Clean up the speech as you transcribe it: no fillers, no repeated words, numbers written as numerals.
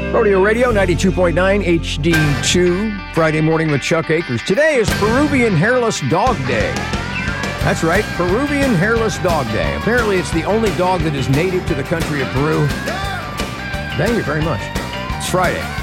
Rodeo Radio 92.9 HD2, Friday morning with Chuck Akers. Today is Peruvian Hairless Dog Day. That's right, Peruvian Hairless Dog Day. Apparently it's the only dog that is native to the country of Peru. Thank you very much. It's Friday.